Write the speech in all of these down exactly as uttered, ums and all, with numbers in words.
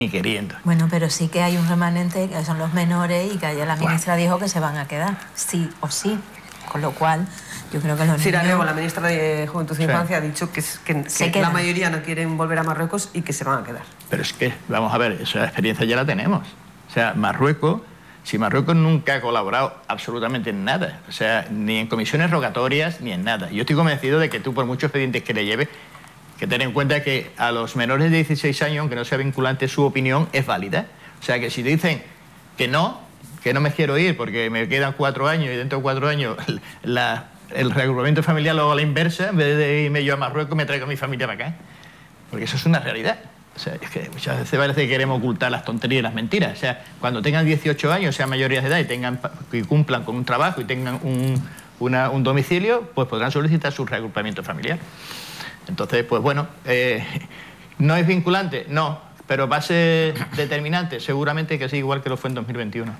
ni queriendo. Bueno, pero sí que hay un remanente, que son los menores, y que ayer la ministra bueno. dijo que se van a quedar, sí o sí. Con lo cual, yo creo que los niños... Sirarego, la ministra de Juventud e Infancia, sí. ha dicho que, que, que la mayoría no quieren volver a Marruecos y que se van a quedar. Pero es que, vamos a ver, esa experiencia ya la tenemos. O sea, Marruecos, si Marruecos nunca ha colaborado absolutamente en nada, o sea, ni en comisiones rogatorias, ni en nada. Yo estoy convencido de que tú, por muchos expedientes que le lleves, que ten en cuenta que a los menores de dieciséis años, aunque no sea vinculante, su opinión es válida. O sea, que si dicen que no, que no me quiero ir porque me quedan cuatro años y dentro de cuatro años la, el reagrupamiento familiar lo hago a la inversa, en vez de irme yo a Marruecos me traigo a mi familia para acá. Porque eso es una realidad. O sea, es que muchas veces parece que queremos ocultar las tonterías y las mentiras. O sea, cuando tengan dieciocho años, sean mayorías de edad y, tengan, y cumplan con un trabajo y tengan un, una, un domicilio, pues podrán solicitar su reagrupamiento familiar. Entonces, pues bueno, eh, ¿no es vinculante? No, pero va a ser determinante, seguramente que sí, igual que lo fue en dos mil veintiuno.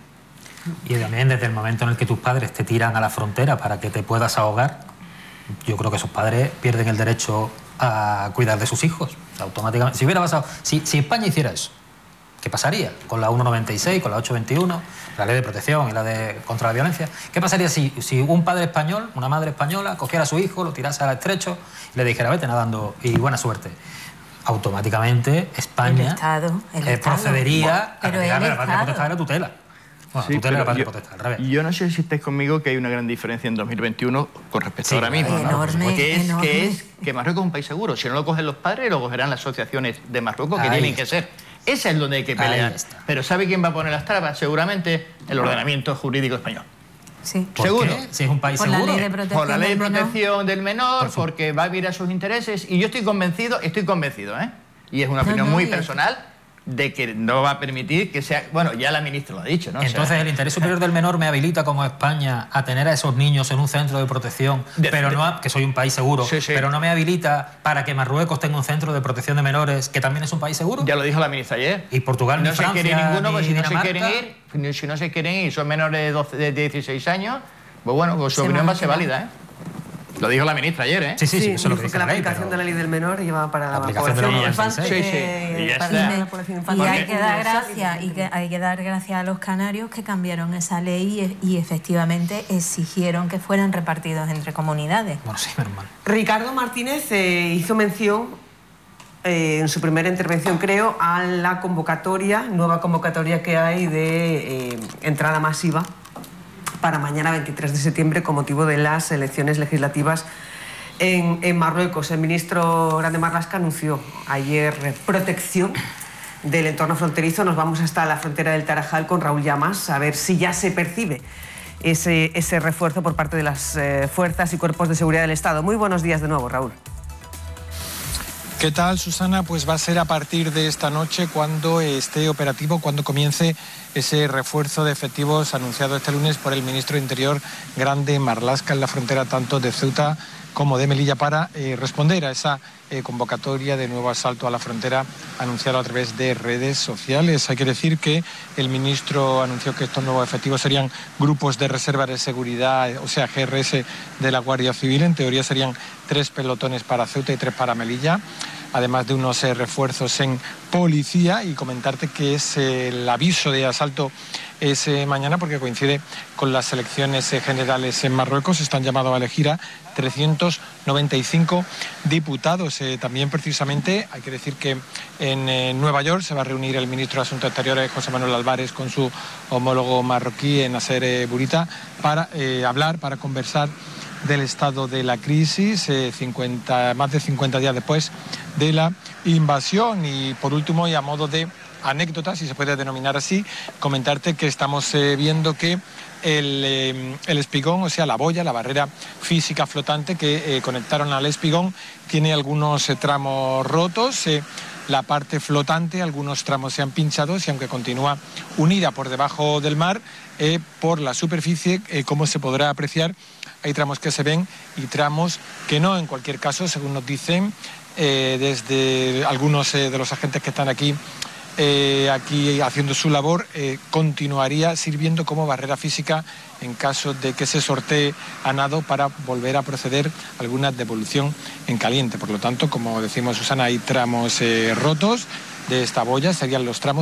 Y también desde el momento en el que tus padres te tiran a la frontera para que te puedas ahogar, yo creo que esos padres pierden el derecho a cuidar de sus hijos. Automáticamente. Si hubiera pasado, si, si España hiciera eso, ¿qué pasaría? Con la ciento noventa y seis, con la ochocientos veintiuno, la ley de protección y la de contra la violencia. ¿Qué pasaría si, si un padre español, una madre española, cogiera a su hijo, lo tirase al estrecho y le dijera, vete nadando y buena suerte? Automáticamente España el Estado, el eh, Estado. procedería Pero a retirar la patria potestad de la tutela. Bueno, sí, tutela la patria yo, potestad, al revés. Yo no sé si estáis conmigo que hay una gran diferencia en dos mil veintiuno con respecto sí, a ahora mismo. Enorme, ¿no? Que es, enorme. que es que Marruecos es un país seguro. Si no lo cogen los padres, lo cogerán las asociaciones de Marruecos, que Ahí tienen está. que ser. Ese es donde hay que pelear. Pero ¿sabe quién va a poner las trabas? Seguramente el ordenamiento jurídico español. Sí. ¿Por ¿Seguro? qué? Si es un país Por seguro. la ley de protección Por la ley de del protección menor. del menor, Por porque va a mirar sus intereses. Y yo estoy convencido, estoy convencido, ¿eh? Y es una No, opinión no, muy y- personal, de que no va a permitir que sea... Bueno, ya la ministra lo ha dicho, ¿no? O sea, Entonces el interés superior del menor me habilita como España a tener a esos niños en un centro de protección, De- pero de- no a- que soy un país seguro, Sí, sí. pero no me habilita para que Marruecos tenga un centro de protección de menores que también es un país seguro. ya lo dijo la ministra ayer. Y Portugal, no ni se Francia, quiere ninguno, ni pues si no se Dinamarca. quieren ir, si no se quieren ir, son menores de, doce, de dieciséis años, pues bueno, pues su Se opinión van va a a ser quedar. válida, ¿eh? Lo dijo la ministra ayer, ¿eh? Sí, sí, sí, Sí, eso es lo que dijo dice que la la ley, aplicación pero- de la ley del menor lleva para la, La aplicación de la población ley infantil. Sí, sí, eh, y ya para está. la población Y infantil. hay que dar Universal gracias, y que hay que dar gracias a los canarios que cambiaron esa ley y, y efectivamente exigieron que fueran repartidos entre comunidades. Bueno, sí, menos mal. Ricardo Martínez eh, hizo mención eh, en su primera intervención, creo, a la convocatoria, nueva convocatoria que hay de eh, entrada masiva para mañana veintitrés de septiembre con motivo de las elecciones legislativas en, en Marruecos. El ministro Grande Marlaska anunció ayer eh, protección del entorno fronterizo. Nos vamos hasta la frontera del Tarajal con Raúl Llamas a ver si ya se percibe ese, ese refuerzo por parte de las eh, fuerzas y cuerpos de seguridad del Estado. Muy buenos días de nuevo, Raúl. ¿Qué tal, Susana? Pues va a ser a partir de esta noche cuando esté operativo, cuando comience ese refuerzo de efectivos anunciado este lunes por el ministro de Interior Grande Marlaska en la frontera tanto de Ceuta como de Melilla para eh, responder a esa eh, convocatoria de nuevo asalto a la frontera anunciado a través de redes sociales. Hay que decir que el ministro anunció que estos nuevos efectivos serían grupos de reserva de seguridad, o sea, G R S de la Guardia Civil. En teoría serían tres pelotones para Ceuta y tres para Melilla, además de unos eh, refuerzos en policía. Y comentarte que es eh, el aviso de asalto es eh, mañana porque coincide con las elecciones eh, generales en Marruecos. Están llamados a elegir a trescientos noventa y cinco diputados. Eh, también precisamente hay que decir que en eh, Nueva York se va a reunir el ministro de Asuntos Exteriores José Manuel Álvarez con su homólogo marroquí en Nasser eh, Bourita para eh, hablar, para conversar del estado de la crisis, eh, cincuenta, más de cincuenta días después de la invasión. Y por último, y a modo de anécdota, si se puede denominar así, comentarte que estamos eh, viendo que el, eh, el espigón, o sea, la boya, la barrera física flotante que eh, conectaron al espigón, tiene algunos eh, tramos rotos. Eh, la parte flotante, algunos tramos se han pinchado y aunque continúa unida por debajo del mar, eh, por la superficie, eh, como se podrá apreciar, hay tramos que se ven y tramos que no. En cualquier caso, según nos dicen eh, desde algunos eh, de los agentes que están aquí, eh, aquí haciendo su labor, eh, continuaría sirviendo como barrera física en caso de que se sortee a nado para volver a proceder a alguna devolución en caliente. Por lo tanto, como decimos, Susana, hay tramos eh, rotos de esta boya, serían los tramos